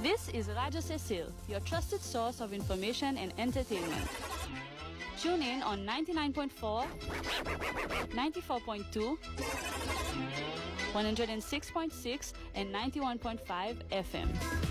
This is Radio Cecil, your trusted source of information and entertainment. Tune in on 99.4, 94.2, 106.6 and 91.5 FM.